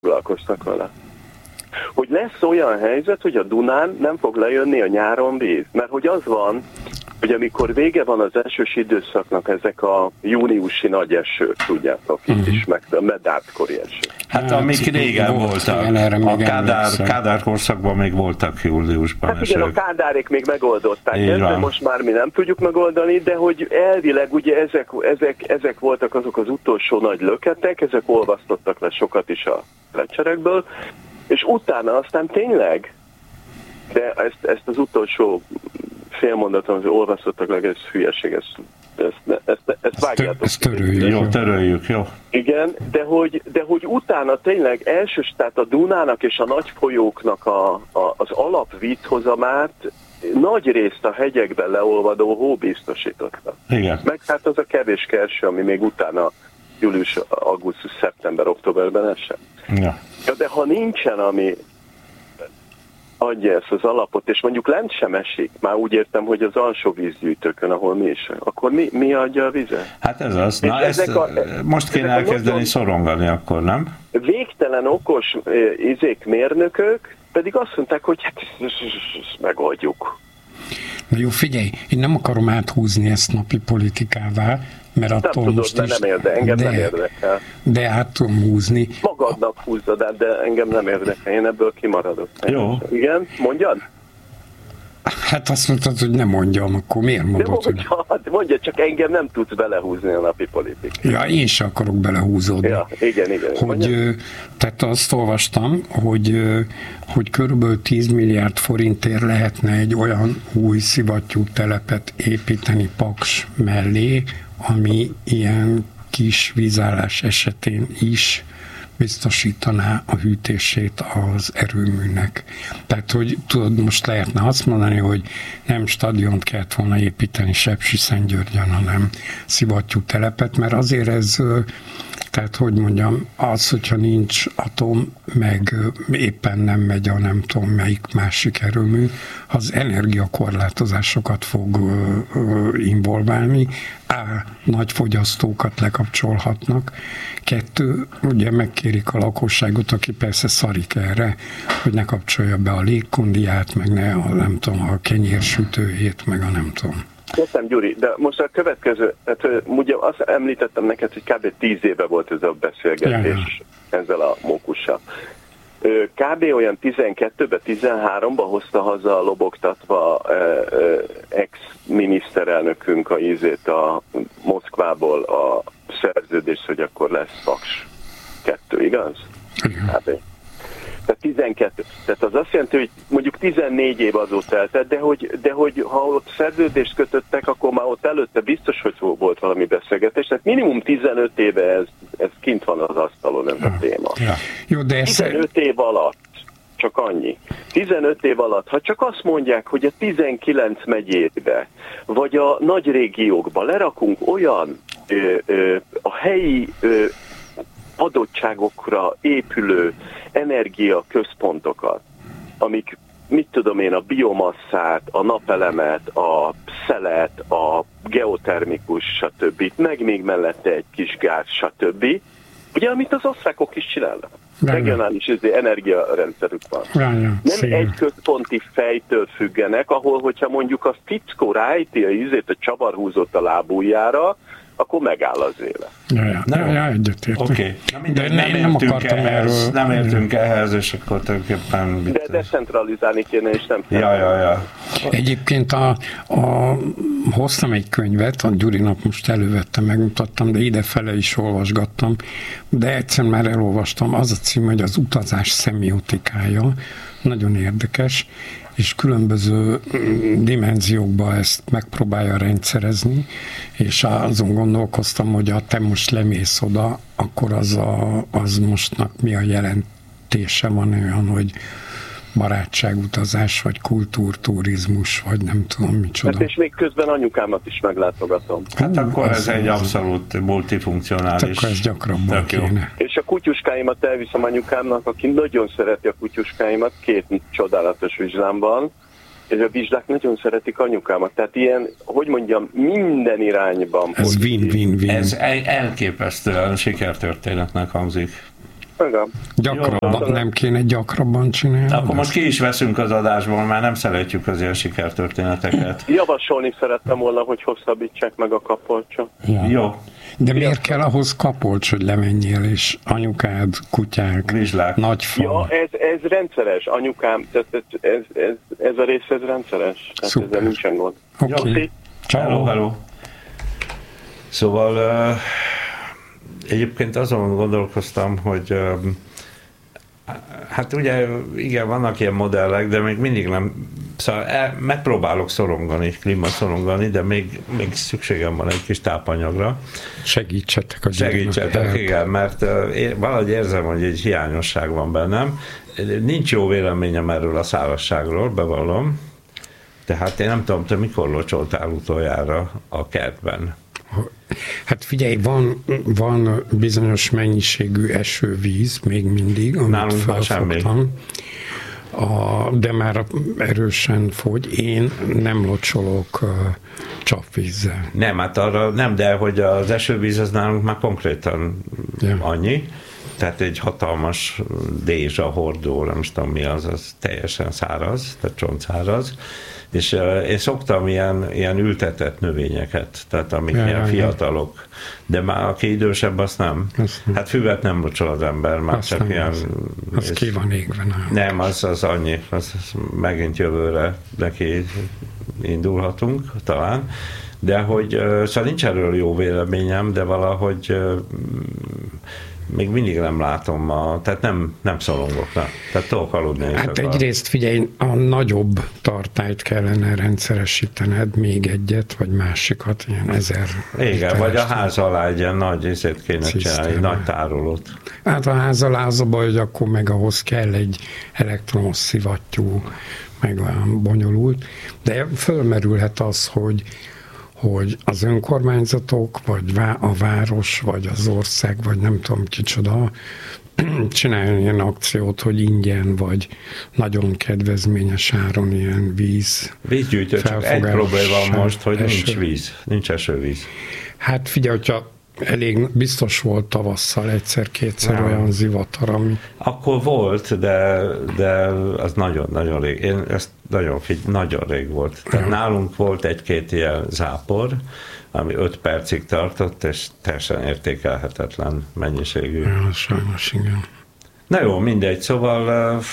foglalkoztak vele. Hogy lesz olyan helyzet, hogy a Dunán nem fog lejönni a nyáron víz. Mert hogy az van, hogy amikor vége van az esős időszaknak, ezek a júniusi nagy esők, tudjátok, itt is meg a medártkori eső. Hát amik régen voltak, a Kádár korszakban még voltak júliusban esők. Hát igen, a Kádárék még megoldották ezt, de most már mi nem tudjuk megoldani, de hogy elvileg ugye ezek voltak azok az utolsó nagy löketek, ezek olvasztottak le sokat is a lecserekből, és utána aztán tényleg, de ezt az utolsó félmondaton, hogy olvasztottak le, ez hülyeség, ezt vágjátok. Ezt töröljük, jó. Igen, de hogy utána tényleg tehát a Dunának és a nagy folyóknak az alapvízhozamát nagy részt a hegyekben leolvadó hó biztosította. Igen. Meg hát az a kevés kerső, ami még utána július, augusztus, szeptember, októberben esett. Ja. Ja, de ha nincsen, ami adja ezt az alapot, és mondjuk lent sem esik, már úgy értem, hogy az alsó vízgyűjtőkön, ahol mi is, akkor mi adja a vizet? Hát ez az. Na, most kéne elkezdeni szorongani, akkor nem? Végtelen okos mérnökök pedig azt mondták, hogy hát ezt megoldjuk. Na jó, figyelj, én nem akarom áthúzni ezt napi politikává, mert attól nem most tudod, is... engem nem érdekel. De át tudom húzni. Magadnak húzzad, de engem nem érdekel, én ebből kimaradok. Jó. Igen, mondjad? Hát azt mondtad, hogy nem mondjam, akkor miért mondod? De mondja, csak engem nem tudsz belehúzni a napi politikát. Ja, én sem akarok belehúzódni. Ja, igen. Tehát azt olvastam, hogy körülbelül 10 milliárd forintért lehetne egy olyan új szivattyú telepet építeni Paks mellé, ami ilyen kis vízállás esetén is biztosítaná a hűtését az erőműnek. Tehát, hogy tudod, most lehetne azt mondani, hogy nem stadiont kellett volna építeni Sepsiszentgyörgyön, hanem szivattyú telepet, mert azért ez, tehát, hogy mondjam, az, hogyha nincs atom, meg éppen nem megy a nem tudom melyik másik erőmű, az energiakorlátozásokat fog involválni. Nagy fogyasztókat lekapcsolhatnak. 2, ugye megkérik a lakosságot, aki persze szarik erre, hogy ne kapcsolja be a légkondiát, meg ne nem tudom, a kenyérsütőjét, meg a nem tudom. Köszönöm, Gyuri, de most a következő, tehát ugye azt említettem neked, hogy kb. 10 éve volt ez a beszélgetés ezzel a mókussal. Kb. Olyan 12-ben, 13-ban hozta haza a lobogtatva ex-miniszterelnökünk a Moszkvából a szerződést, hogy akkor lesz Paks 2, igaz? Kb. Tehát 12. Tehát az azt jelenti, hogy mondjuk 14 év azóta eltelt, de hogy ha ott szerződést kötöttek, akkor már ott előtte biztos, hogy volt valami beszélgetés. Tehát minimum 15 éve ez kint van az asztalon, ez a téma. Ja. Jó, de 15 év alatt, csak annyi. 15 év alatt, ha csak azt mondják, hogy a 19 megyébe, vagy a nagy régiókba lerakunk olyan a helyi adottságokra épülő energiaközpontokat, amik, mit tudom én, a biomasszát, a napelemet, a szelet, a geotermikus, stb. Meg még mellette egy kis gáz, stb. Ugye, amit az osztrákok is csinálnak. Regionális energiarendszerük van. Nem egy központi fejtől függenek, ahol, hogyha mondjuk a fickó rájti a csavarhúzott a lábújára, akkor megáll az élet. Ja, egyetértek. Oké. De nem akartam erről. Nem értünk ehhez, és akkor tulajdonképpen... De decentralizálni kéne, és nem... Ja. Egyébként hoztam egy könyvet, a Gyurinak most elővettem, megmutattam, de idefele is olvasgattam, de egyszer már elolvastam, az a cím, hogy az utazás szemiotikája, nagyon érdekes, és különböző dimenziókban ezt megpróbálja rendszerezni, és azon gondolkoztam, hogy ha te most lemész oda, akkor az mostnak mi a jelentése van olyan, hogy barátságutazás, vagy kultúrturizmus, vagy nem tudom micsoda. Hát és még közben anyukámat is meglátogatom. Hát akkor ez egy abszolút multifunkcionális. Akkor ez gyakrabban kéne. És a kutyuskáimat elviszem anyukámnak, aki nagyon szereti a kutyuskáimat, 2 csodálatos vizslám van, és a vizslák nagyon szeretik anyukámat. Tehát ilyen, hogy mondjam, minden irányban. Ez win-win-win. Ez elképesztően sikertörténetnek hangzik. Gyakrabban, nem kéne gyakrabban csinálni. Akkor most ki is veszünk az adásból, már nem szeretjük az ilyen sikertörténeteket. Javasolni szerettem volna, hogy hosszabbítsák meg a Kapolcsot. Ja. Jó. De miért kell ahhoz Kapolcs, hogy lemenjél, és anyukád, kutyák, vizslák, nagy fa? Ja, ez rendszeres, anyukám, ez a rész, ez rendszeres. Tehát ezzel nincsen gond. Oké. Hello. Szóval egyébként azon gondolkoztam, hogy hát ugye igen, vannak ilyen modellek, de még mindig nem, szóval megpróbálok klímaszorongani, de még szükségem van egy kis tápanyagra. Segítsetek a Segítsetek, igen, mert valahogy érzem, hogy egy hiányosság van bennem. Nincs jó véleményem erről a szárazságról, bevallom. Tehát én nem tudom, te mikor locsoltál utoljára a kertben? Hát figyelj, van bizonyos mennyiségű esővíz még mindig, amit felfogtam, de már erősen fogy. Én nem locsolok csapvízzel. Nem, hát arra nem, de hogy az esővíz az nálunk már konkrétan annyi. Tehát egy hatalmas dézsa hordó, nem tudom mi az teljesen száraz, tehát csontszáraz. És én szoktam ilyen ültetett növényeket, tehát amik ilyen fiatalok, de már aki idősebb, azt nem. Hát füvet nem locsol az ember, már azt csak nem, ilyen... Az ki van égve. Nem, az annyi, az megint jövőre neki indulhatunk talán, de hogy szóval nincs erről jó véleményem, de valahogy még mindig nem látom, tehát nem szorongok, nem. Tehát tudok aludni. Hát egyrészt figyelj, a nagyobb tartályt kellene rendszeresítened, még egyet, vagy másikat, ilyen 1000. Igen, vagy a ház alá egy ilyen nagy izét kéne csinálni, nagy tárolót. Hát a ház alá az a baj, hogy akkor meg ahhoz kell egy elektromos szivattyú, meg olyan bonyolult, de fölmerülhet az, hogy az önkormányzatok, vagy a város, vagy az ország, vagy nem tudom kicsoda, csináljon ilyen akciót, hogy ingyen, vagy nagyon kedvezményes áron ilyen vízgyűjtő, csak egy probléma van most, hogy nincs víz, nincs esővíz. Hát figyelj, hogyha elég biztos volt tavasszal egyszer-kétszer olyan zivatar, ami... Akkor volt, de az nagyon-nagyon rég. Én ezt nagyon rég volt. Tehát nálunk volt egy-két ilyen zápor, ami 5 percig tartott, és teljesen értékelhetetlen mennyiségű. Ja, sajnos, igen. Na jó, mindegy, szóval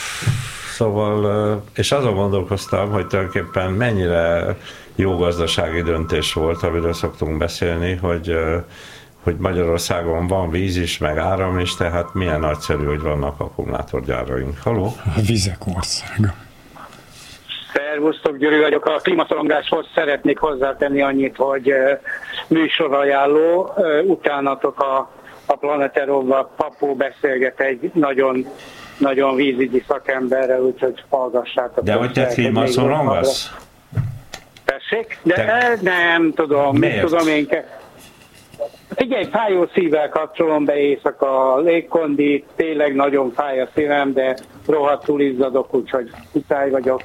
és azon gondolkoztam, hogy tulajdonképpen mennyire jó gazdasági döntés volt, amiről szoktunk beszélni, hogy Magyarországon van víz is, meg áram is, tehát milyen nagyszerű, hogy vannak akkumulátorgyáraink. Halló? A vizek országa. Szervusztok, Gyuri vagyok. A klímaszorongáshoz szeretnék hozzátenni annyit, hogy műsorajánló, utánatok a Planeterovval Papó beszélget egy nagyon vízügyi szakemberrel, úgyhogy hallgassátok. De hogy te klímaszorongasz? Tessék? De nem tudom. Miért? Mit tudom én Figyelj, fájó szívvel kapcsolom be éjszaka a légkondit, tényleg nagyon fáj a szívem, de rohadtul izzadok, úgyhogy muszáj vagyok.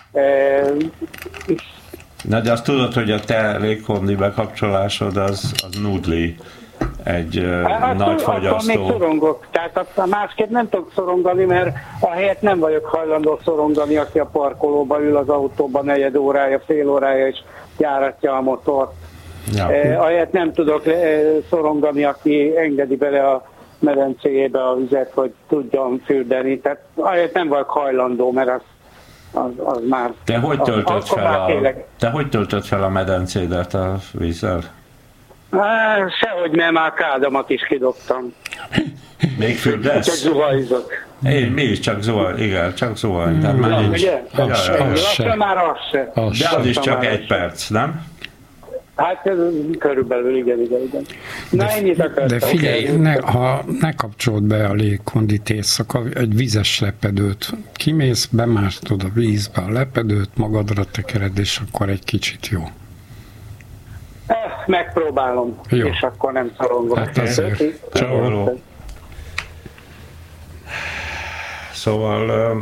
Na de azt tudod, hogy a te légkondi bekapcsolásod az nudli egy nagy fogyasztó. Akkor még szorongok, tehát másképp nem tudok szorongani, mert ahelyett nem vagyok hajlandó szorongani, aki a parkolóba ül az autóban 4 órája, fél órája, és járatja a motort. Ja. Ahelyett nem tudok szorongani, aki engedi bele a medencéjébe a vizet, hogy tudjon fürdeni. Tehát ahelyett nem vagyok hajlandó, mert az már... Te hogy töltöd fel a medencédet a vízzel? Sehogy nem, már kádamat is kidobtam. Még fürdesz? Csak zuhanyzok. Mi is csak zuhany, igen, csak zuhany. Tehát már nincs. Már az se. De az is csak 1 perc, nem? Hát körülbelül, igen. Na, ennyit akartam. De figyelj, ne kapcsold be a légkondit éjszaka, egy vizes lepedőt kimész, bemástod a vízbe a lepedőt, magadra tekered, és akkor egy kicsit jó. Megpróbálom, jó. És akkor nem szorongok. Hát azért. Ciao. Szóval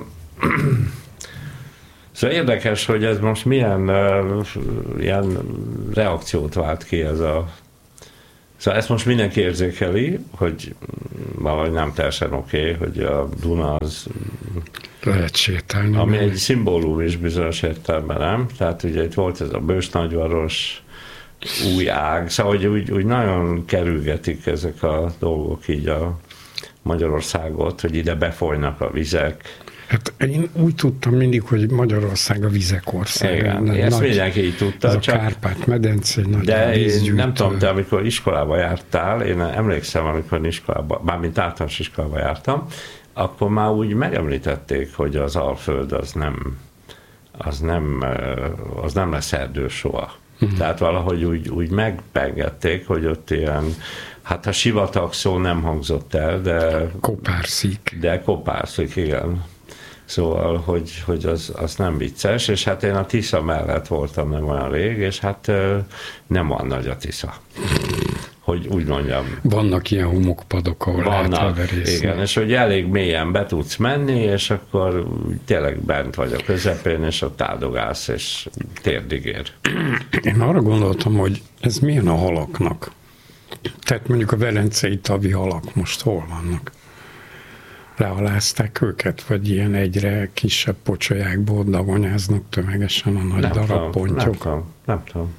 érdekes, hogy ez most milyen ilyen reakciót vált ki Szóval ezt most mindenki érzékeli, hogy valahogy nem teljesen oké, hogy a Duna az... Lehet sétálni. Ami egy szimbólum is bizonyos értelemben, nem? Tehát ugye itt volt ez a Bős-Nagyvaros, új ág, szóval úgy nagyon kerülgetik ezek a dolgok így a Magyarországot, hogy ide befolynak a vizek. Hát én úgy tudtam mindig, hogy Magyarország a vizek ország. Igen, ezt mindenki így tudta. Ez a Kárpát-medence, nagy de vízgyűjtő. Én nem tudom, te amikor iskolába jártál, én emlékszem, amikor iskolába, mármint általános iskolába jártam, akkor már úgy megemlítették, hogy az Alföld az nem lesz erdő soha. Tehát valahogy úgy megpengették, hogy ott ilyen, hát a sivatag szó nem hangzott el, de... Kopárszik. De kopárszik, igen. Szóval, hogy az nem vicces, és hát én a Tisza mellett voltam nem olyan rég, és hát nem olyan nagy a Tisza. Hogy úgy mondjam. Vannak ilyen homokpadok, ahol lehet heverészni. Igen, és hogy elég mélyen be tudsz menni, és akkor tényleg bent vagy a közepén, és ott áldogálsz, és térdig ér. Én arra gondoltam, hogy ez milyen a halaknak. Tehát mondjuk a velencei tavi halak most hol vannak? Lehalázták őket, vagy ilyen egyre kisebb pocsolyákból dagonyáznak tömegesen a nagy darab pontyok? Nem tudom.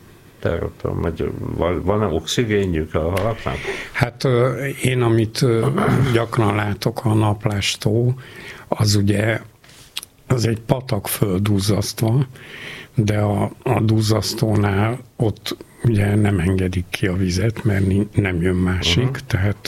Van oxigénjük a halaknak? Hát én, amit gyakran látok a Naplástó, az ugye az egy patak földúzzasztva, de a duzzasztónál ott ugye nem engedik ki a vizet, mert nem jön másik, tehát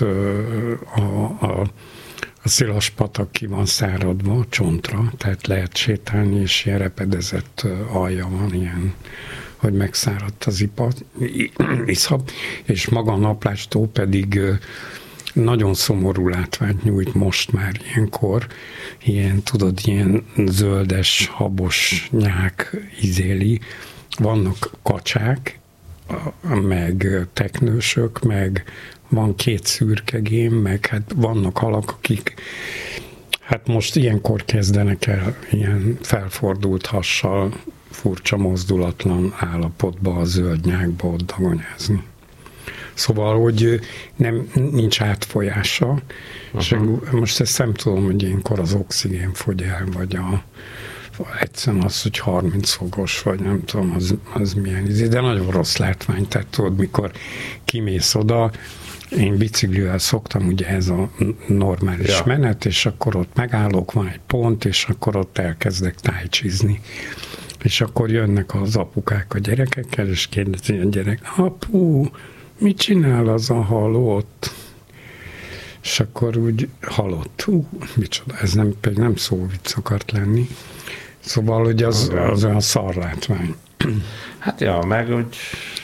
a szilas patak ki van száradva csontra, tehát lehet sétálni, és ilyen repedezett alja van, ilyen, hogy megszáradt az iszap, és maga a Naplástó pedig nagyon szomorú látványt nyújt most már ilyenkor, ilyen, tudod, ilyen zöldes, habos nyák izéli, vannak kacsák, meg teknősök, meg van 2 szürkegém, meg hát vannak halak, akik hát most ilyenkor kezdenek el ilyen felfordult hassal, furcsa mozdulatlan állapotba a zöld nyákba ott dagonyázni. Szóval, hogy nincs átfolyása, és most ezt nem tudom, hogy ilyenkor az oxigén fogy el, vagy egyszerűen az, hogy 30 fokos, vagy nem tudom, az milyen izé, de nagyon rossz látvány, tehát tudod, mikor kimész oda, én biciklivel szoktam, ugye ez a normális menet, és akkor ott megállok, van egy pont, és akkor ott elkezdek tájcsizni. És akkor jönnek az apukák a gyerekekkel, és kérdezi a gyerek, apu, mit csinál az a hal ott? És akkor úgy halott. Micsoda, ez pedig nem szóvic akart lenni. Szóval, hogy az olyan szarlátvány. Hát ja, meg úgy...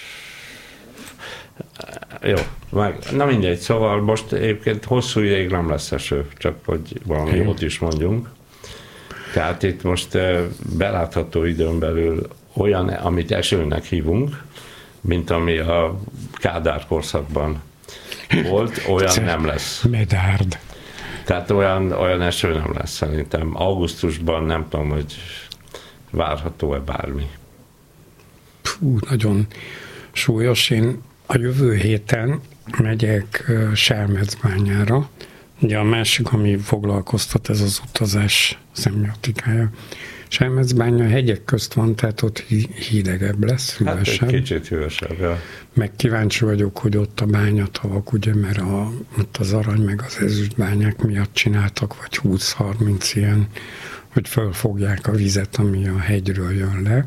Jó, na mindegy, szóval most egyébként hosszú ideig nem lesz eső, csak hogy valami jót is mondjunk. Tehát itt most belátható időn belül olyan, amit esőnek hívunk, mint ami a Kádár korszakban volt, olyan nem lesz. Medárd. Tehát olyan eső nem lesz szerintem. Augusztusban nem tudom, hogy várható-e bármi. Nagyon súlyos. Én a jövő héten megyek Selmecbányára. Ugye a másik, ami foglalkoztat, ez az utazás szemiotikája. Selmecbánya hegyek közt van, tehát ott hidegebb lesz, hűvösebb. Hát egy kicsit hűvösebb, ja. Meg kíváncsi vagyok, hogy ott a bányatavak, ugye, mert ott az arany meg az ezüstbányák miatt csináltak, vagy 20-30 ilyen, hogy fölfogják a vizet, ami a hegyről jön le,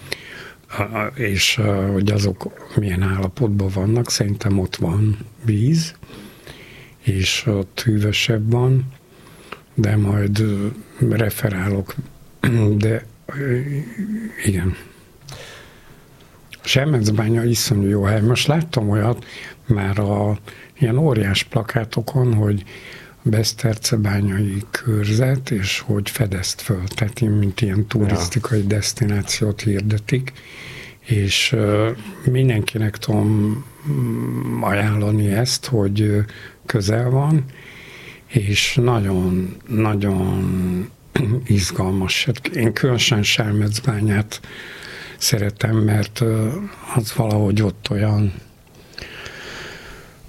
és hogy azok milyen állapotban vannak. Szerintem ott van víz, és ott hűvösebb van, de majd referálok, de igen. Selmecbánya iszonyú jó hely. Most láttam olyat már ilyen óriás plakátokon, hogy Besztercebányai körzet, és hogy fedezt föl, tehát mint ilyen turisztikai desztinációt hirdetik, és mindenkinek tudom ajánlani ezt, hogy közel van, és nagyon, nagyon izgalmas. Én különösen Selmecbányát szeretem, mert az valahogy ott olyan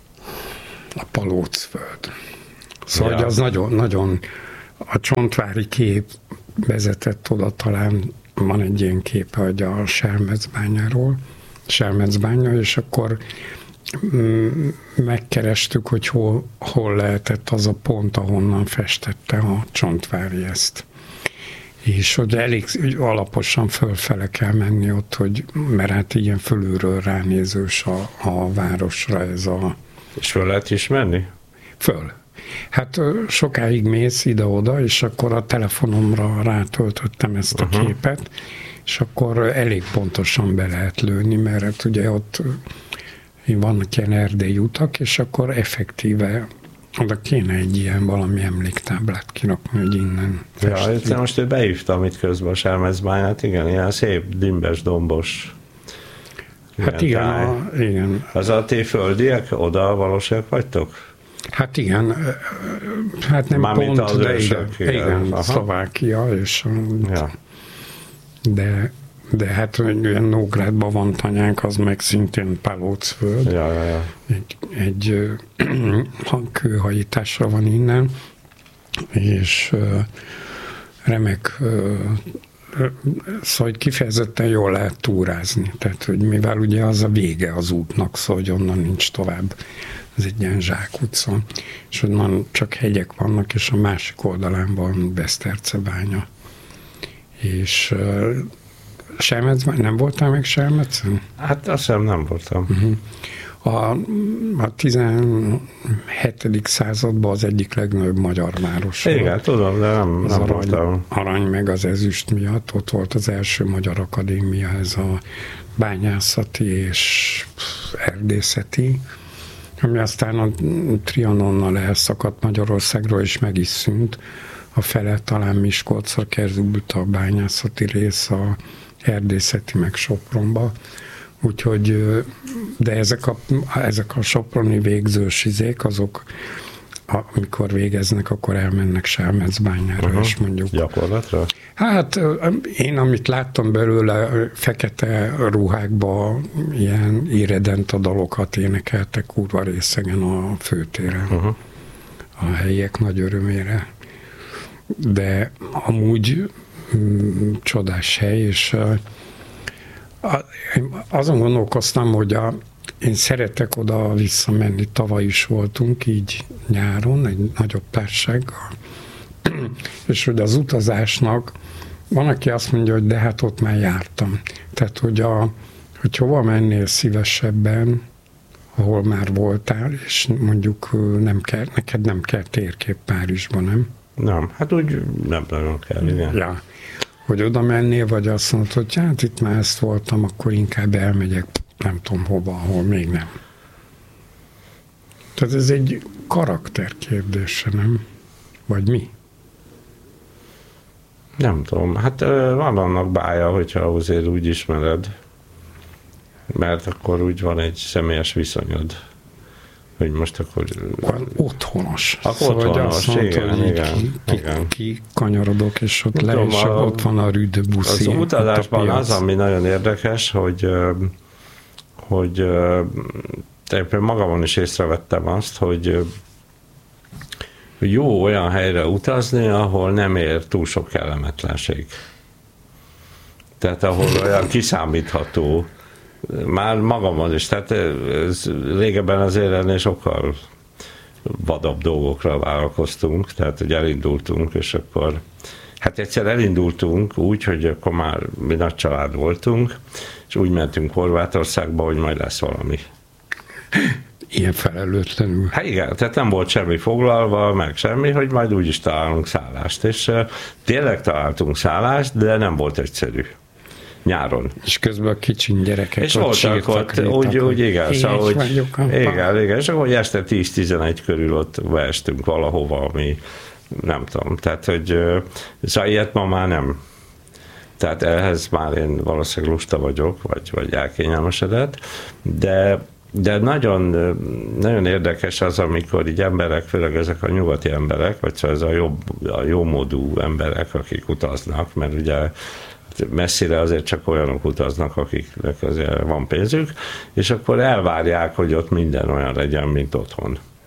a Palócföld. Szóval ja. Az nagyon, nagyon a csontvári kép vezetett oda, talán van egy ilyen képe, hogy a Selmecbánya, és akkor megkerestük, hogy hol lehetett az a pont, ahonnan festette a Csontvári ezt. És hogy elég alaposan fölfele kell menni ott, mert hát ilyen fölülről ránézős a városra ez a... És föl lehet is menni? Föl. Hát sokáig mész ide-oda, és akkor a telefonomra rátöltöttem ezt a képet, és akkor elég pontosan be lehet lőni, mert hát ugye ott vannak ilyen erdélyi utak, és akkor effektíve oda kéne egy ilyen valami emléktáblát kirakni, hogy innen festi. Ja, most ő beívtam itt közben a Selmecbányát, igen, ilyen szép dimbes, dombos. Hát igen, igen. Az a ti földiek, oda valósak vagytok? Hát igen, hát nem mármint pont, de igen, Szlovákia, és ja. de hát olyan Nógrádban van tanyánk, az meg szintén Palócföld. Ja. Egy kőhajításra van innen, és remek, szóval kifejezetten jól lehet túrázni. Tehát, hogy mivel ugye az a vége az útnak, szóval hogy onnan nincs tovább. Ez egy ilyen zsákutca. És onnan csak hegyek vannak, és a másik oldalán van Besztercebánya. És Selmecben, nem voltál meg Selmecen? Hát azt hiszem nem voltam. A 17. században az egyik legnagyobb magyar város. Igen, tudom, de nem voltam. Arany meg az ezüst miatt, ott volt az első magyar akadémia, ez a bányászati és erdészeti, ami aztán a Trianonnal elszakadt Magyarországról, és meg is szűnt. A fele talán Miskolcra került a bányászati rész, a erdészeti meg Sopronba. Úgyhogy, de ezek a soproni végzős izék, azok amikor végeznek, akkor elmennek Selmecbányára, és mondjuk... Gyakorlatra? Hát én, amit láttam belőle, fekete ruhákba ilyen irredenta dalokat énekeltek kurva részegen a főtéren. A helyiek nagy örömére. De amúgy csodás hely, és azon gondolkoztam, hogy én szeretek oda visszamenni, tavaly is voltunk így nyáron, egy nagyobb társasággal, és hogy az utazásnak van, aki azt mondja, hogy de hát ott már jártam. Tehát, hogy hova mennél szívesebben, ahol már voltál, és mondjuk neked nem kell térkép Párizsban, nem? Nem, hát úgy nem nagyon kell, igen. Ja. Hogy oda mennél, vagy azt mondod, hogy hát itt már ezt voltam, akkor inkább elmegyek, nem tudom hova, ahol még nem. Tehát ez egy karakterkérdése, nem? Vagy mi? Nem tudom, hát van annak bája, hogyha azért úgy ismered, mert akkor úgy van egy személyes viszonyod, hogy most akkor... Otthonos. Akkor otthonos, igen. Kanyarodok, és ott le, és ott van a Rue de Bussy. Az utazásban az, ami nagyon érdekes, hogy magamon is észrevettem azt, hogy jó olyan helyre utazni, ahol nem ér túl sok kellemetlenség. Tehát ahol olyan kiszámítható, már magamon is, tehát régebben azért ennél sokkal vadabb dolgokra vállalkoztunk, tehát hogy elindultunk, és akkor hát egyszer elindultunk úgy, hogy akkor már mi nagy család voltunk, és úgy mentünk Horvátországba, hogy majd lesz valami. Ilyen felelőtlenül. Hát igen, tehát nem volt semmi foglalva, meg semmi, hogy majd úgyis találunk szállást, és tényleg találtunk szállást, de nem volt egyszerű. Nyáron. És közben a kicsin gyerekek és ott sírtak, úgy igen, szóval, hogy igen, és akkor este 10-11 körül ott beestünk valahova, ami nem tudom, tehát, hogy szóval ilyet ma már nem. Tehát ehhez már én valószínűleg lusta vagyok, vagy elkényelmesedett, de nagyon, nagyon érdekes az, amikor így emberek, főleg ezek a nyugati emberek, vagy szóval ez a jómódú emberek, akik utaznak, mert ugye messzire azért csak olyanok utaznak, akiknek azért van pénzük, és akkor elvárják, hogy ott minden olyan legyen, mint otthon.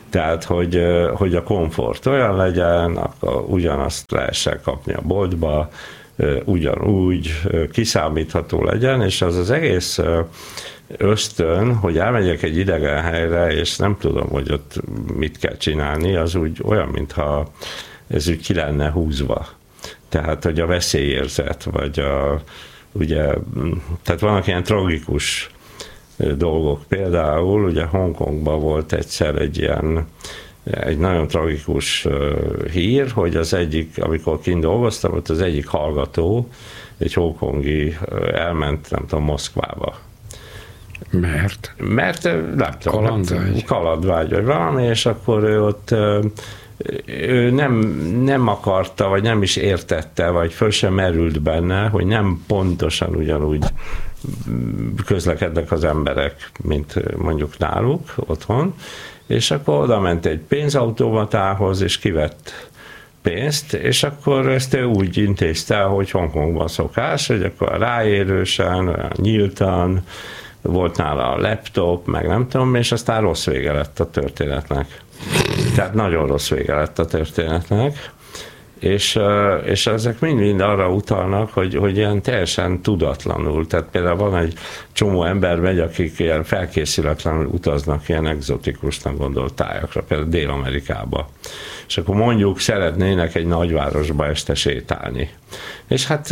Tehát, hogy a komfort olyan legyen, akkor ugyanazt lehessen kapni a boltba, ugyanúgy kiszámítható legyen, és az egész ösztön, hogy elmegyek egy idegen helyre, és nem tudom, hogy ott mit kell csinálni, az úgy olyan, mintha ez úgy ki lenne húzva. Tehát, hogy a veszélyérzet, vagy ugye, tehát vannak ilyen tragikus dolgok. Például ugye Hongkongban volt egyszer egy nagyon tragikus hír, hogy az egyik, amikor kint dolgoztam, ott az egyik hallgató, egy hongkongi elment, nem tudom, Moszkvába. Mert nem tudom, kalandvágy vagy valami, és akkor ő ott ő nem akarta, vagy nem is értette, vagy föl sem merült benne, hogy nem pontosan ugyanúgy közlekednek az emberek, mint mondjuk náluk otthon, és akkor oda ment egy pénzautomatához, és kivett pénzt, és akkor ezt ő úgy intézte, hogy Hongkongban szokás, hogy akkor ráérősen, olyan nyíltan, volt nála a laptop, meg nem tudom, és aztán rossz vége lett a történetnek. Tehát nagyon rossz vége lett a történetnek, és ezek mind arra utalnak, hogy ilyen teljesen tudatlanul, tehát például van egy csomó ember megy, akik ilyen felkészületlenül utaznak ilyen egzotikusnak gondolt tájakra, például Dél-Amerikába. És akkor mondjuk szeretnének egy nagyvárosba este sétálni. És hát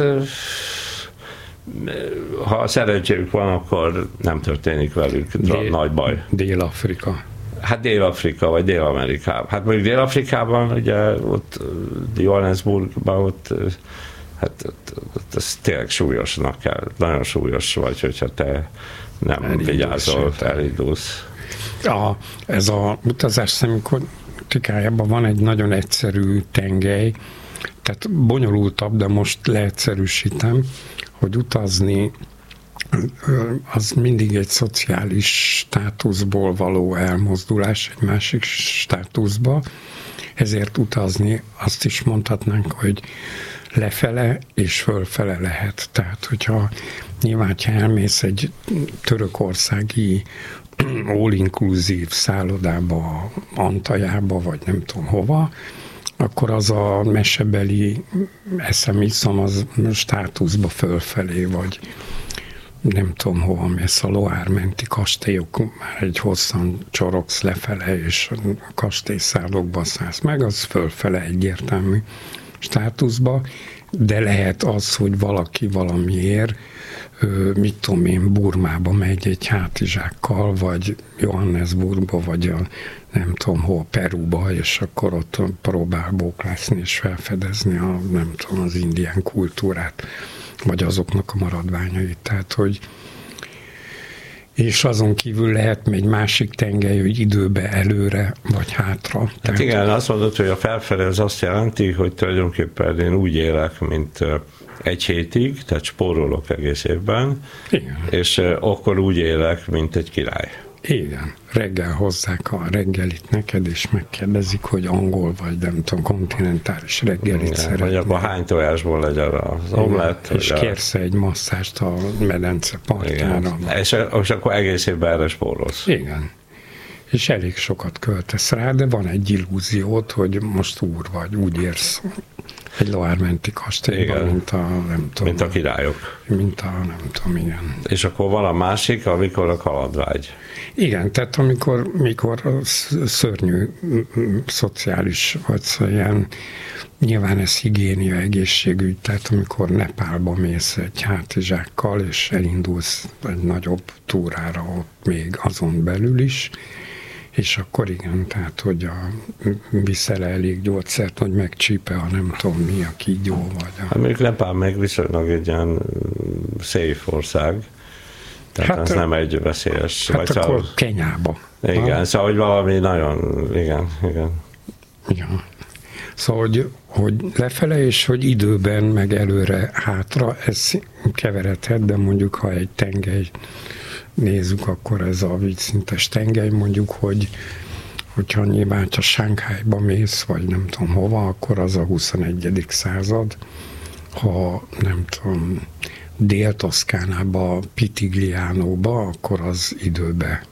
ha szerencséjük van, akkor nem történik velük nagy baj. Dél-Afrika. Hát Dél-Afrika, vagy Dél-Amerikában. Hát mondjuk Dél-Afrikában, ugye ott Johannesburgban, ott hát ez tényleg súlyosnak kell. Nagyon súlyos vagy, hogyha te nem vigyázol, elindulsz. Ez a utazás szemikorikájában van egy nagyon egyszerű tengely, tehát bonyolultabb, de most leegyszerűsítem, hogy utazni az mindig egy szociális státuszból való elmozdulás egy másik státuszba, ezért utazni azt is mondhatnánk, hogy lefele és fölfele lehet. Tehát, hogyha nyilván, ha elmész egy törökországi all-inclusive szállodába, Antaljába, vagy nem tudom hova, akkor az a mesebeli eszem-iszom az státuszba fölfelé, vagy nem tudom hova mész, a Loire menti kastélyok, már egy hosszan csorogsz lefele, és a kastélyszálokba szállsz meg, az fölfele egyértelmű státuszba, de lehet az, hogy valaki valamiért, mit tudom én, Burmába megy egy hátizsákkal, vagy Johannesburgba, vagy nem tudom hol, Perúba, és akkor ott próbál bóklászni és felfedezni nem tudom, az indián kultúrát, vagy azoknak a maradványait. Tehát, hogy és azon kívül lehet egy másik tengely, hogy időbe előre, vagy hátra. Hát tehát... igen, azt mondod, hogy a felfelé az azt jelenti, hogy tulajdonképpen én úgy élek, mint egy hétig, tehát spórolok egész évben, igen. És akkor úgy élek, mint egy király. Igen, reggel hozzák a reggelit neked, és megkérdezik, hogy angol vagy, nem tudom, kontinentális reggelit szeretnél. Vagy akkor hány tojásból legyen az omlett. És kérsz egy masszást a medence partjára. És akkor egész évben erre spórolsz. Igen. És elég sokat költesz rá, de van egy illúziót, hogy most úr vagy, úgy érsz egy Loire menti kastélyban, mint a, nem tudom. Mint a királyok. Mint a, nem tudom, igen. És akkor van a másik, amikor a kalandvágy. Igen, tehát amikor szörnyű szociális, vagy ilyen, nyilván ez higiénia, egészségügy, tehát amikor Nepálba mész egy hátizsákkal, és elindulsz egy nagyobb túrára ott még azon belül is, és akkor igen, tehát hogy viszel elég gyógyszert, hogy megcsípe a nem tudom mi, a kígyó vagy a... Hát mondjuk Nepál meg viszonylag egy ilyen safe ország, tehát hát, ez nem egy veszélyes... Hát vagy akkor Kenyába. Igen, szóval hogy valami nagyon... Igen. Ja. Szóval, hogy lefele, és hogy időben, meg előre, hátra, ez keveredhet, de mondjuk, ha egy tengely nézzük, akkor ez a vízszintes tengely, mondjuk, hogyha nyilván csak Sánkhájba mész, vagy nem tudom hova, akkor az a 21. század. Ha nem tudom, Dél-Toszkánába, Pitigliánóba, akkor az időbe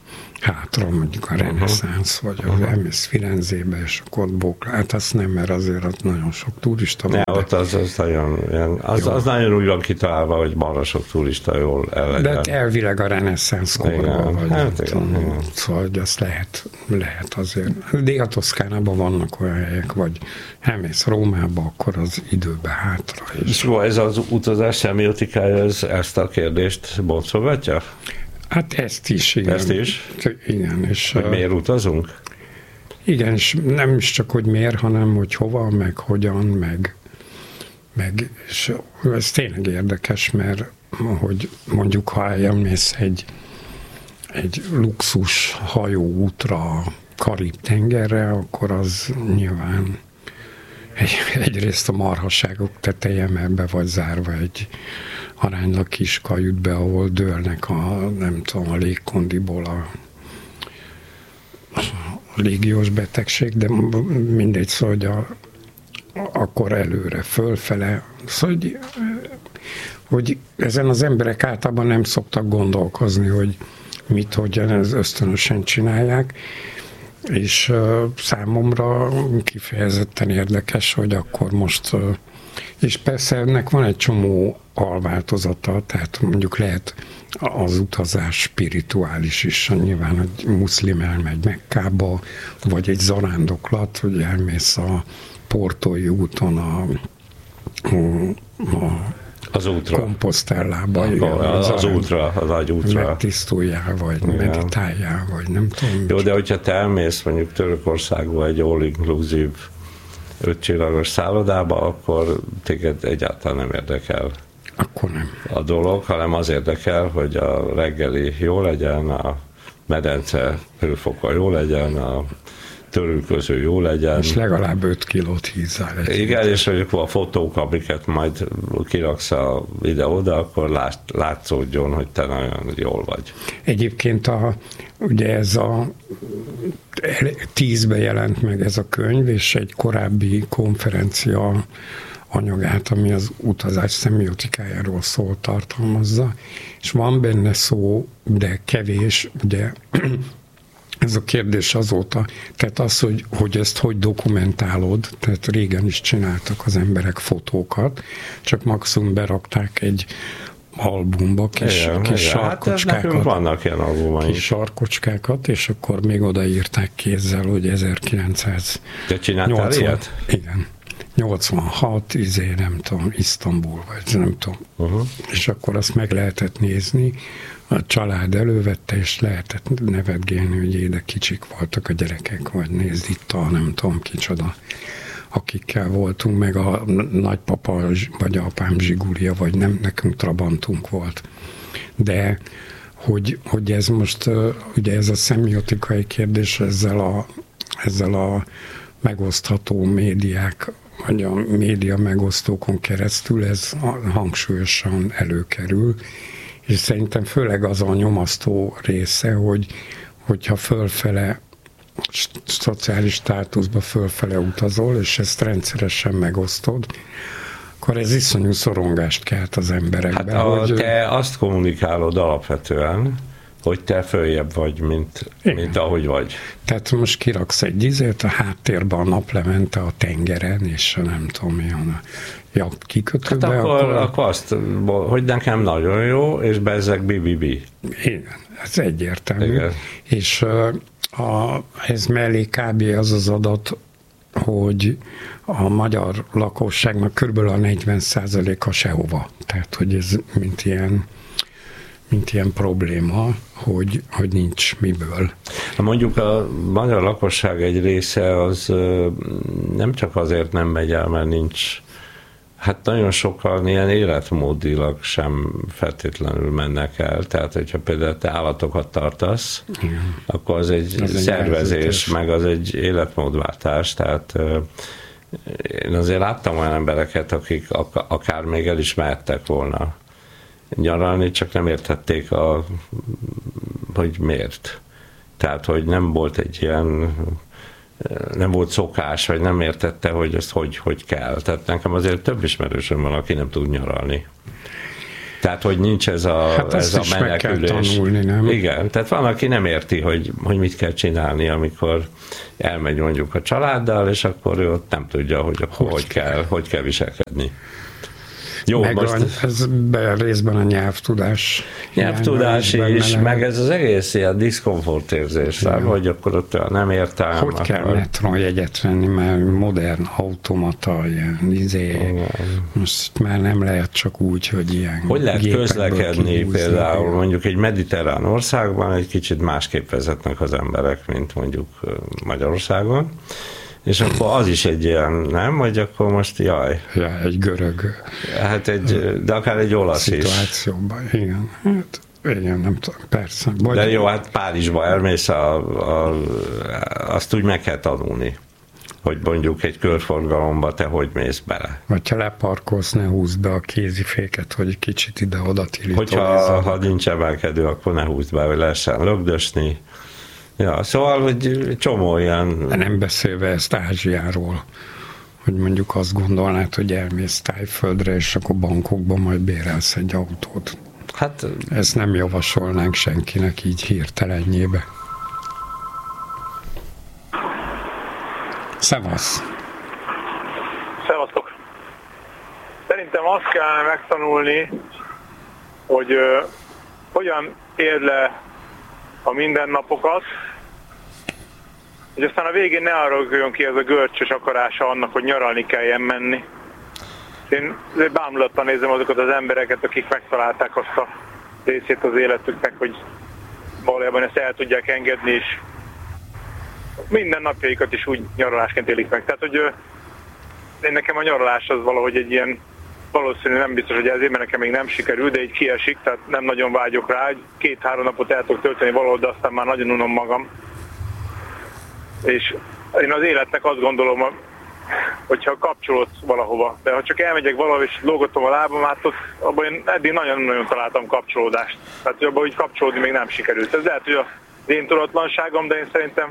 hátra, mondjuk a reneszánsz, vagy elmész Firenzébe, és akkor bókla. Hát azt nem, mert azért ott nagyon sok turista van. Ott az nagyon, az nagyon úgy van kitalálva, hogy marra sok turista jól el legyen. De hát elvileg a reneszánsz korban vagy. Hát igen. Szóval, hogy azt lehet azért. Dél-Toszkánában vannak olyan helyek, vagy elmész Rómába, akkor az időbe hátra. És ez az utazás szemiotikája ezt a kérdést boncolgatja? Hát ezt is, igen. Ezt is? Igen. És, hogy miért utazunk? Igen, és nem is csak, hogy miért, hanem hogy hova, meg hogyan, meg és ez tényleg érdekes, mert hogy mondjuk, ha elmész egy luxus hajóútra a Karib-tengerre, akkor az nyilván egyrészt a marhaságok teteje, mert be vagy zárva egy aránylag kis kajütbe, ahol dőlnek a légkondiból a légiós betegség, de mindegy, szóval, hogy akkor előre, fölfele, szóval, hogy ezen az emberek általában nem szoktak gondolkozni, hogy mit, hogyan, ez ösztönösen csinálják, és számomra kifejezetten érdekes, hogy akkor most, és persze ennek van egy csomó alváltozata, tehát mondjuk lehet az utazás spirituális is, nyilván, hogy muszlim elmegy Mekkába, vagy egy zarándoklat, hogy elmész a Portói úton az útra. Komposztellába. Az útra, az agyútra. Megtisztuljál, vagy meditáljál, vagy nem tudom. Jó, de hogyha te elmész mondjuk Törökországba egy all-inclusive 5 csillagos szállodába, akkor téged egyáltalán nem érdekel. Akkor nem. A dolog, hanem az érdekel, hogy a reggeli jó legyen, a medence hőfoka jó legyen, a törülköző jó legyen. És legalább 5 kilót hízzál. Igen, és mondjuk a fotók, amiket majd kiraksz ide-oda, akkor látszódjon, hogy te nagyon jól vagy. Egyébként ugye ez 10-ben jelent meg ez a könyv, és egy korábbi konferencia anyagát, ami az utazás szemiotikájáról szól, tartalmazza, és van benne szó, de kevés, ugye ez a kérdés azóta, tehát az, hogy ezt hogy dokumentálod, tehát régen is csináltak az emberek fotókat, csak maximum berakták egy albumba kis sarkocskákat. Hát vannak ilyen albumaink. Kis sarkocskákat, és akkor még odaírták kézzel, hogy 1980. Te csináltál ilyet? Igen. 86, nem tudom, Isztambul, vagy nem tudom. És akkor azt meg lehetett nézni, a család elővette, és lehetett nevetgélni, hogy de kicsik voltak a gyerekek, vagy nézd itt nem tudom kicsoda, akikkel voltunk, meg a nagypapa, vagy apám zsigulia, vagy nem, nekünk trabantunk volt. De hogy ez most, ugye ez a szemiotikai kérdés ezzel a megosztható médiák, vagy a média megosztókon keresztül ez hangsúlyosan előkerül, és szerintem főleg az a nyomasztó része, hogyha fölfele, szociális státuszba fölfele utazol, és ezt rendszeresen megosztod, akkor ez iszonyú szorongást kelt az emberekben. Hát te azt kommunikálod alapvetően, hogy te följebb vagy, mint ahogy vagy. Tehát most kiraksz egy izét, a háttérben a naplemente a tengeren, és nem tudom milyen a kikötőbe. Hát akkor azt, hogy nekem nagyon jó, és bezzeg bibibi. Igen, ez egyértelmű. Igen. És ez mellé kb. Az adat, hogy a magyar lakosságnak körülbelül a 40%-a sehova. Tehát, hogy ez mint ilyen probléma, hogy nincs miből. Mondjuk a magyar lakosság egy része az nem csak azért nem megy el, mert nincs, hát nagyon sokan ilyen életmódilag sem feltétlenül mennek el. Tehát, hogyha például te állatokat tartasz, igen, akkor az egy szervezés, meg az egy életmódváltás. Tehát én azért láttam olyan embereket, akik akár még el is mehettek volna nyaralni, csak nem értették, hogy miért. Tehát, hogy nem volt egy ilyen, nem volt szokás, vagy nem értette, hogy ezt hogy kell. Tehát nekem azért több ismerősöm van, aki nem tud nyaralni. Tehát, hogy nincs ez a menekülés. Tanulni, nem? Igen, tehát van, aki nem érti, hogy mit kell csinálni, amikor elmegy mondjuk a családdal, és akkor ő ott nem tudja, hogy hogy kell viselkedni. Jó, meg ez részben a nyelvtudás. Nyelvtudás is, meg ez az egész ilyen diszkomfort érzés, hogy akkor ott nem értem. Hogy kell metronjegyet venni, mert modern automata, ilyen most már nem lehet csak úgy, hogy ilyen hogy lehet közlekedni például mondjuk egy mediterrán országban egy kicsit másképp vezetnek az emberek, mint mondjuk Magyarországon. És akkor az is egy ilyen, nem? Hogy akkor most jaj. Ja, egy görög. Hát de akár egy olasz szituációban, is. Igen. Hát, igen, nem tudom, persze. De jó, hát Párizsba elmész, azt úgy meg kell tanulni, hogy mondjuk egy körforgalomba te hogy mész bele. Vagy ha leparkolsz, ne húzd be a kéziféket, hogy egy kicsit ide-oda tilítolizol. Ha nincs emelkedő, akkor ne húzd be, hogy lehessen lögdösni. Ja, szóval, hogy csomó ilyen... Nem beszélve ezt Ázsiáról, hogy mondjuk azt gondolnád, hogy elmész Tájföldre, és akkor Bangkokban majd bérelsz egy autót. Hát... Ezt nem javasolnánk senkinek így hirtelenjébe. Szevasz! Szevasztok! Szerintem azt kellene megtanulni, hogy hogyan ér le a mindennapokat, és aztán a végén ne arra jön ki ez a görcsös akarása annak, hogy nyaralni kelljen menni. Én bámulattal nézem azokat az embereket, akik megtalálták azt a részét az életüknek, hogy valójában ezt el tudják engedni, és minden napjaikat is úgy nyaralásként élik meg. Tehát, hogy én nekem a nyaralás az valahogy egy ilyen, valószínűleg nem biztos, hogy ezért, mert nekem még nem sikerül, de így kiesik, tehát nem nagyon vágyok rá, hogy 2-3 napot el tudok tölteni valahol, de aztán már nagyon unom magam. És én az életnek azt gondolom, hogyha kapcsolódsz valahova, de ha csak elmegyek valahol és lógatom a lábam, hát abban én eddig nagyon-nagyon találtam kapcsolódást. Tehát, hogy abban úgy kapcsolódni még nem sikerült. Ez lehet, hogy az én tudatlanságom, de én szerintem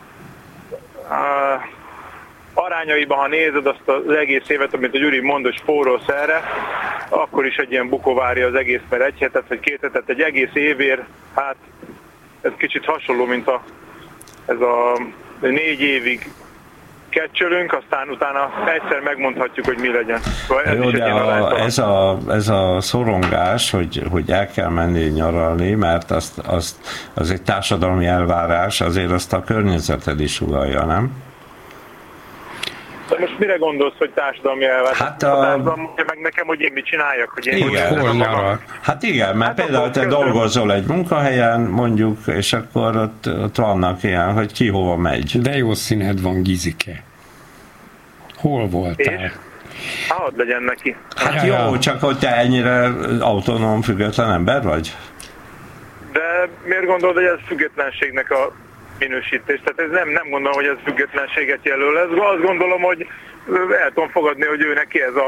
arányaiban, ha nézed azt az egész évet, amit a Gyuri mond, hogy spórolsz erre, akkor is egy ilyen bukó várja az egész, mert egy hetet vagy 2 hetet, egy egész évért, hát ez kicsit hasonló, mint ez a 4 évig kecsölünk, aztán utána egyszer megmondhatjuk, hogy mi legyen. Jó, de ez a szorongás, hogy el kell menni nyaralni, mert az egy társadalmi elvárás, azért azt a környezeted is sugalja, nem? De most mire gondolsz, hogy társadalmi elvárás? Hát társadalom mondja meg nekem, hogy én mit csináljak, hogy én Hát igen, mert például te dolgozol egy munkahelyen, mondjuk, és akkor ott vannak ilyen, hogy ki hova megy. De jó színed van, Gizike. Hol voltál? Hadd legyen neki. Hát jó, csak hogy te ennyire autonóm, független ember vagy? De miért gondolod, hogy ez függetlenségnek a minősítés? Tehát ez nem gondolom, hogy ez függetlenséget jelöl. Azt gondolom, hogy el tudom fogadni, hogy ő neki ez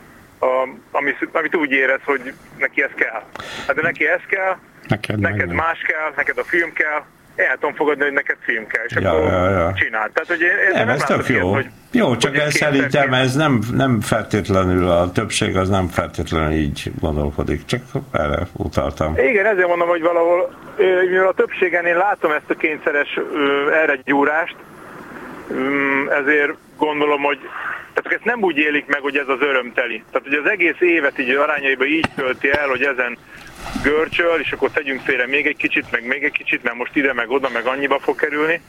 amit úgy érez, hogy neki ez kell. Hát de neki ez kell, neked más kell, neked a film kell, el tudom fogadni, hogy neked film kell, és akkor csináld. Tehát, hogy ez tök jó. Hogy, jó, csak ez szerintem ez nem feltétlenül, a többség az nem feltétlenül így gondolkodik, csak erre utaltam. Igen, ezért mondom, hogy valahol mivel a többségen én látom ezt a kényszeres erre gyúrást, ezért gondolom, hogy tehát ezt nem úgy élik meg, hogy ez az örömteli. Tehát, hogy az egész évet így arányaiban így tölti el, hogy ezen görcsöl, és akkor tegyünk félre még egy kicsit, meg még egy kicsit, mert most ide, meg oda, meg annyiba fog kerülni.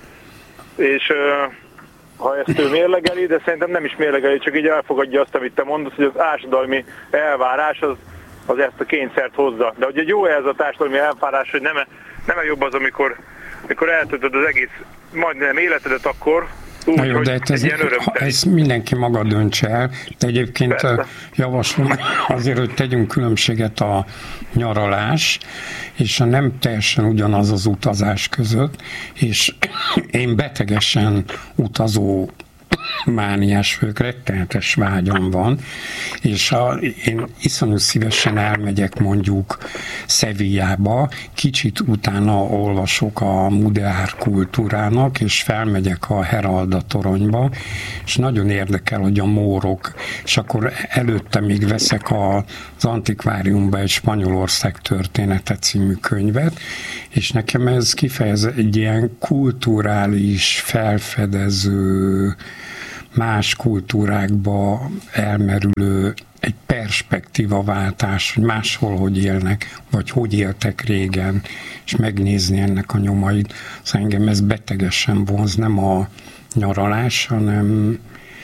És ha ezt ő mérlegeli, de szerintem nem is mérlegeli, csak így elfogadja azt, amit te mondasz, hogy az társadalmi elvárás az ezt a kényszert hozza. De ugye jó ez a társadalmi elvárás, hogy nem jobb az, amikor eltöltöd az egész majdnem életedet akkor, úgy, jó, de ez mindenki maga döntse el, de egyébként persze. Javaslom azért, hogy tegyünk különbséget a nyaralás és a nem teljesen ugyanaz az utazás között, és én betegesen utazó mániás vagyok, rettenetes vágyam van, és én iszonyú szívesen elmegyek mondjuk Sevillába, kicsit utána olvasok a Mudeár kultúrának, és felmegyek a Heralda toronyba, és nagyon érdekel, hogy a mórok, és akkor előtte még veszek az antikváriumba egy Spanyolország története című könyvet, és nekem ez kifejez egy ilyen kulturális, felfedező, más kultúrákba elmerülő egy perspektívaváltás, hogy máshol hogy élnek, vagy hogy éltek régen, és megnézni ennek a nyomait. Szóval engem ez betegesen vonz, nem a nyaralás, hanem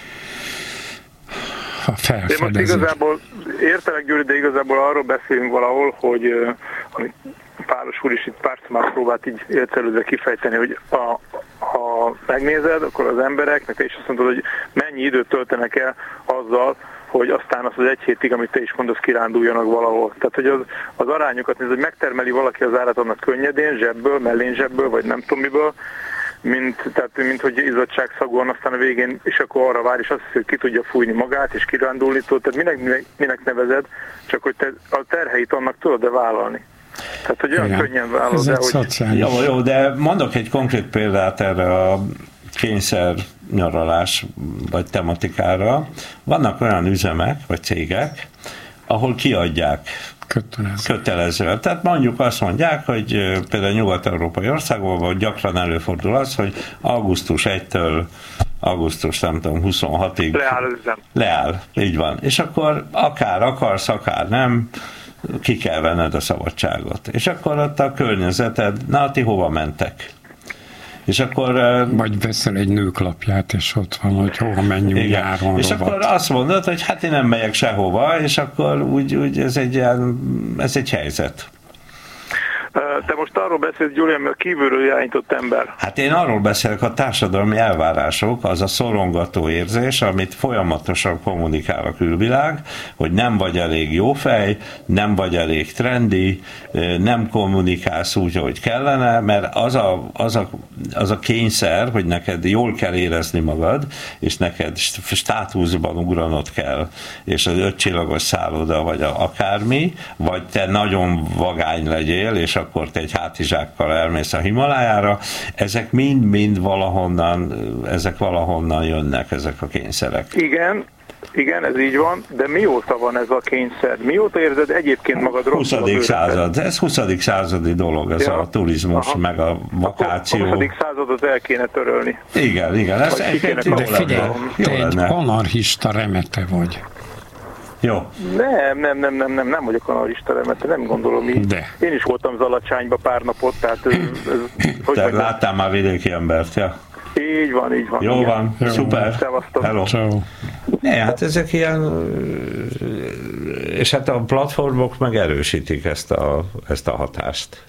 a felfedezés. De most igazából, értelek Gyuri, de igazából arról beszélünk valahol, hogy amit Pálos úr is itt pár már próbált így értelődve kifejteni, hogy ha megnézed, akkor az emberek, meg te is azt mondod, hogy mennyi időt töltenek el azzal, hogy aztán azt az egy hétig, amit te is mondasz, kiránduljanak valahol. Tehát, hogy az arányokat nézd, hogy megtermeli valaki az állat annak könnyedén, zsebből, mellényzsebből, vagy nem tudom miből, mint hogy izzadságszagúan aztán a végén, és akkor arra vár, és azt hiszi, hogy ki tudja fújni magát, és kirándulni tud. Tehát minek nevezed, csak hogy te a terheit annak tudod-e vállalni. Tehát, hogy olyan könnyen vállalod, de hogy... Jó, de mondok egy konkrét példát erre a kényszer nyaralás vagy tematikára. Vannak olyan üzemek vagy cégek, ahol kiadják kötelező. Tehát mondjuk azt mondják, hogy például nyugat-európai országokban gyakran előfordul az, hogy augusztus 1-től augusztus, nem tudom, 26-ig leáll az üzem. Leáll, így van. És akkor akár akarsz, akár nem, ki kell venned a szabadságot. És akkor ott a környezeted, na, ti hova mentek? És akkor... Vagy veszel egy nőklapját, és ott van, hogy hova menjünk nyáron. És akkor azt mondod, hogy hát én nem megyek sehova, és akkor úgy ez egy helyzet. Te most arról beszélsz, Gyuri, mert kívülről irányított ember. Hát én arról beszélek, a társadalmi elvárások, az a szorongató érzés, amit folyamatosan kommunikál a külvilág, hogy nem vagy elég jó fej, nem vagy elég trendi, nem kommunikálsz úgy, ahogy kellene, mert az a kényszer, hogy neked jól kell érezni magad, és neked státuszban ugranod kell, és az 5 csillagos szálloda, vagy akármi, vagy te nagyon vagány legyél, és akkor te egy hátizsákkal elmész a Himalájára, ezek mind valahonnan jönnek, ezek a kényszerek. Igen, ez így van, de mióta van ez a kényszer? Mióta érzed egyébként magad rosszul? 20. század. Ez 20. századi dolog, ez a turizmus, meg a vakáció. A 20. századot el kéne törölni. Igen. Ez de figyelj, te egy anarchista remete vagy. Jó. Nem vagyok anarchista remete, nem gondolom így. De. Én is voltam Zalacsányba pár napot, tehát... Te láttál már vidéki embert, ja? Így van. Jó van, szuper. Szevasztok. Hello. Ciao. Hát ezek ilyen, és hát a platformok meg erősítik ezt a hatást.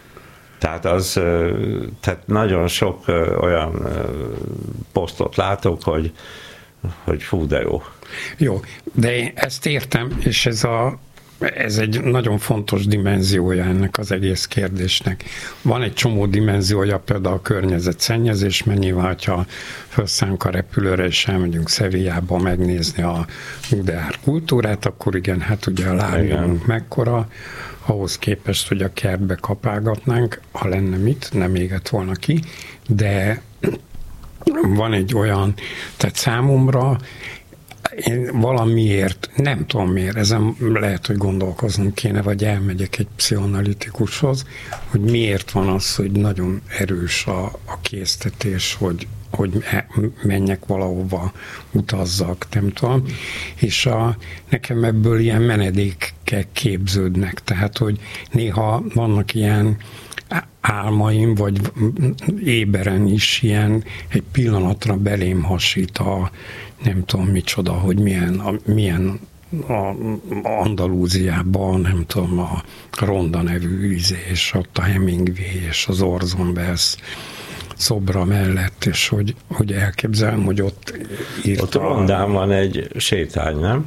Tehát nagyon sok olyan posztot látok, hogy fú, de jó. Jó, de én ezt értem, és ez egy nagyon fontos dimenziója ennek az egész kérdésnek. Van egy csomó dimenziója, például a környezetszennyezés, mert nyilván, ha felszállunk a repülőre, és elmegyünk Sevillába megnézni a Mudeár kultúrát, akkor igen, hát ugye a lábnyomunk mekkora, ahhoz képest, hogy a kertbe kapálgatnánk, ha lenne mit, nem égett volna ki, de van egy olyan, tehát számomra én valamiért, nem tudom miért, ezen lehet, hogy gondolkoznom kéne, vagy elmegyek egy pszichoanalitikushoz, hogy miért van az, hogy nagyon erős a késztetés, hogy menjek valahova, utazzak, nem tudom, és nekem ebből ilyen menedékek képződnek, tehát, hogy néha vannak ilyen álmaim, vagy éberen is ilyen egy pillanatra belém hasít nem tudom micsoda, hogy milyen Andalúziában, nem tudom, a Ronda nevű és ott a Hemingway és az Orson Welles szobra mellett, és hogy elképzelem, hogy ott írta. Ott Rondán van egy sétány, nem?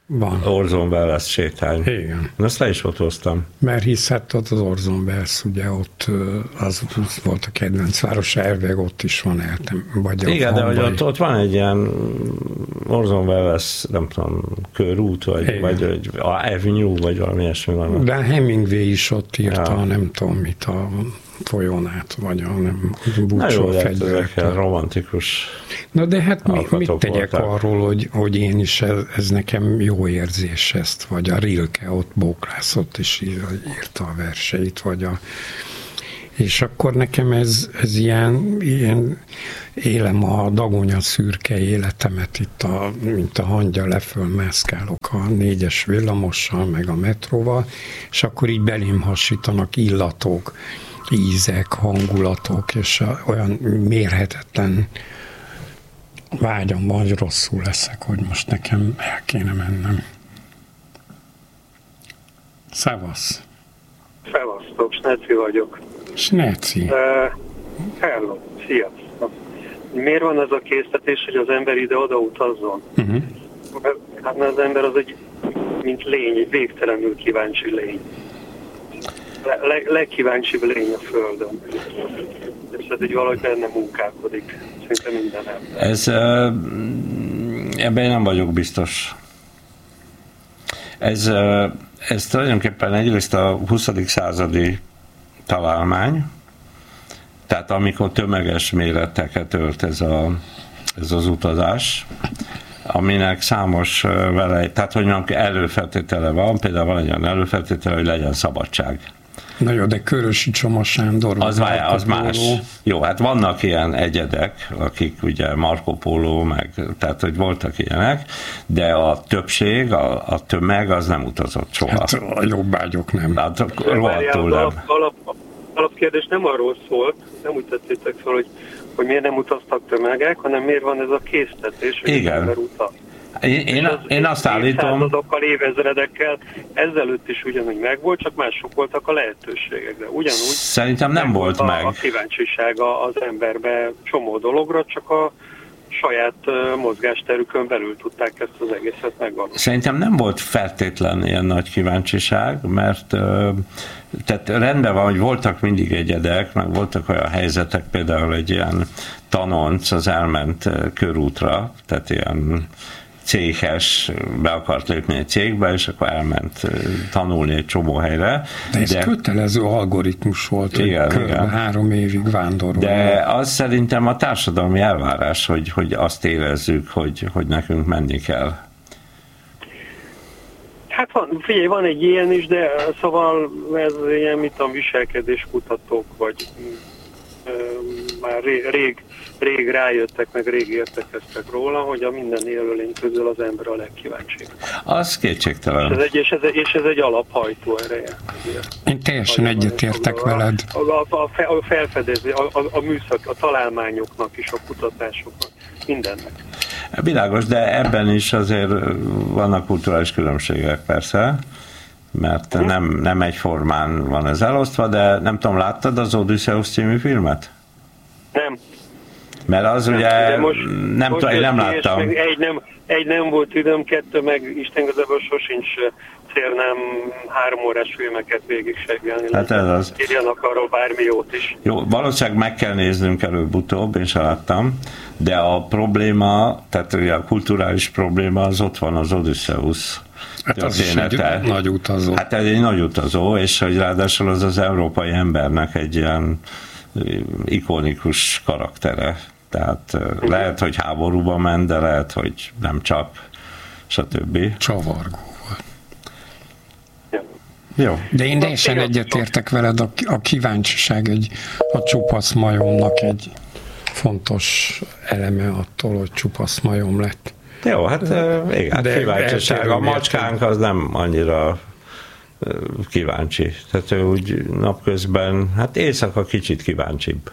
Van. Orson Welles sétány. Igen. Azt le is fotóztam. Mert hisz hát ott az Orson Welles, ugye ott az volt a kedvenc város, elveg ott is van vagy igen, de hogy ott van egy ilyen Orson Welles, nem tudom, körút, vagy Avenue, vagy valami ilyesmi van. De Hemingway is ott írta, nem tudom mit, a folyón át, vagy a búcsó fegyverekkel. Romantikus. Na de hát mit tegyek arról, hogy én is, ez nekem jó érzés ezt, vagy a Rilke ott bóklászott és írta a verseit, vagy és akkor nekem ez ilyen élem a dagonya szürke életemet itt, mint a hangya lefölmászkálok a 4-es villamossal, meg a metróval, és akkor így belém hasítanak illatok, ízek, hangulatok, és olyan mérhetetlen vágyam van, hogy rosszul leszek, hogy most nekem el kéne mennem. Szevasz! Szevasztok, Sneci vagyok. Sneci. Hello, sziasztok. Miért van ez a késztetés, hogy az ember ide-oda utazzon? Uh-huh. Hát az ember az egy, mint lény, egy végtelenül kíváncsi lény. Legkíváncsibb lény a Földön. És ez így valahogy benne munkálkodik. Szerintem minden ember. Ebben nem vagyok biztos. Ez tulajdonképpen egyrészt a 20. századi találmány, tehát amikor tömeges méreteket ölt ez az utazás, aminek számos vele, tehát hogy előfeltétele van, például van egy olyan előfeltétele, hogy legyen szabadság. Na jó, de Körösi Csoma Sándor. Az más. Jó, hát vannak ilyen egyedek, akik ugye Marco Polo, tehát hogy voltak ilyenek, de a többség, a tömeg az nem utazott soha. Hát a jobbágyok nem. Hát rohadtul nem. Alapkérdés nem arról szólt, nem úgy tettétek fel, hogy miért nem utaztak tömegek, hanem miért van ez a késztetés, hogy igen. ember utaz. Én azt állítom... Évszázadokkal, évezredekkel ezelőtt is ugyanúgy megvolt, csak mások voltak a lehetőségek, de ugyanúgy szerintem nem volt meg. A kíváncsisága az emberbe csomó dologra, csak a saját mozgásterükön belül tudták ezt az egészet megvalósítani. Szerintem nem volt feltétlen ilyen nagy kíváncsiság, mert tehát rendben van, hogy voltak mindig egyedek, meg voltak olyan helyzetek, például egy ilyen tanonc az elment körútra, tehát ilyen céhes, be akart lépni egy cégbe, és akkor elment tanulni egy csomó helyre. De ez kötelező algoritmus volt, igen, hogy körbe 3 évig vándorol. De az szerintem a társadalmi elvárás, hogy azt érezzük, hogy nekünk menni kell. Hát van egy ilyen is, de szóval ez ilyen, mint a viselkedéskutatók, vagy már rég rájöttek, meg rég értekeztek róla, hogy a minden élőlény közül az ember a legkíváncsibb. Az kétségtelen. És ez egy alaphajtó ereje. Én teljesen egyetértek veled. A felfedezés, a műszak, a találmányoknak is, a kutatásoknak, mindennek. Világos, de ebben is azért vannak kulturális különbségek persze, mert nem egyformán van ez elosztva, de nem tudom, láttad az Odysseus című filmet? Nem. Mert az nem, ugye, nem tudom, én nem láttam. Egy nem volt időm, 2 meg Isten igazából sosincs célnám 3 órás filmeket végig seggelni. Hát ez az. Írjanak arról bármi jót is. Jó, valószínűleg meg kell néznünk előbb-utóbb, én sem láttam, de a probléma, tehát a kulturális probléma az ott van az Odysseus. Hát az is egy nagy utazó. Hát ez egy nagy utazó, és hogy ráadásul az európai embernek egy ilyen ikonikus karaktere. Tehát lehet, hogy háborúba ment, de lehet, hogy nem csak, stb. Csavargó volt. Jó. De én teljesen egyetértek veled, a kíváncsiság a csupasz majomnak egy fontos eleme attól, hogy csupasz majom lett. Jó, hát igen, kíváncsiság. A macskánk az nem annyira kíváncsi. Tehát ő úgy napközben, hát éjszaka kicsit kíváncsibb.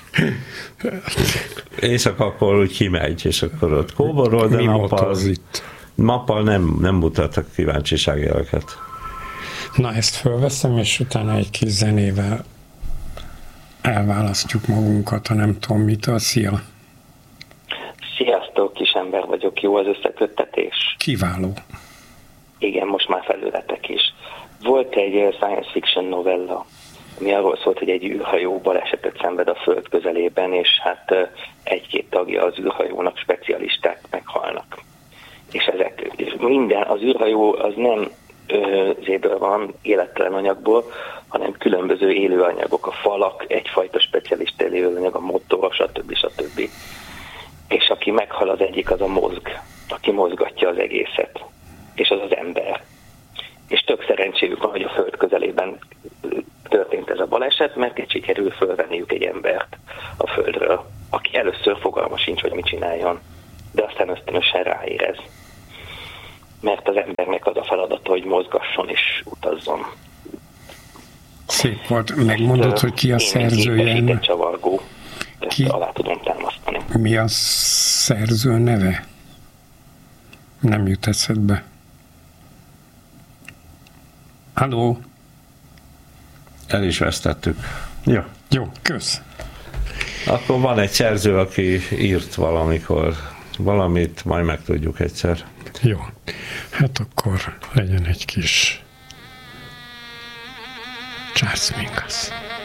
Éjszaka akkor úgy kimegy, és akkor ott kóborol, de nappal nem mutattak kíváncsiságjeleket. Na, ezt fölveszem, és utána egy kis zenével elválasztjuk magunkat, ha nem tudom mitől. Szia! Sziasztok, kis ember vagyok, jó az összeköttetés. Kiváló. Igen, most már felületek is. Volt egy science fiction novella, ami arról szólt, hogy egy űrhajó balesetet szenved a Föld közelében, és hát egy-két tagja az űrhajónak, specialisták meghalnak. És minden, az űrhajó az nem zéből van, élettelen anyagból, hanem különböző élőanyagok, a falak, egyfajta specialista élőanyag, a motor, stb. És aki meghal az egyik, az a mozg, aki mozgatja az egészet. És az az ember. És tök szerencséjük van, hogy a Föld közelében történt ez a baleset, mert így sikerül fölvenniük egy embert a Földről, aki először fogalma sincs, hogy mit csináljon, de aztán ösztönösen ráérez. Mert az embernek az a feladata, hogy mozgasson és utazzon. Szép volt. Megmondod, hogy ki a szerzője ennek? Csavargó. Ezt alá tudom támasztani. Mi a szerző neve? Nem jut eszedbe. Halló? El is vesztettük. Jó, kösz. Akkor van egy szerző, aki írt valamikor valamit, majd megtudjuk egyszer. Jó, hát akkor legyen egy kis Charles Mingus.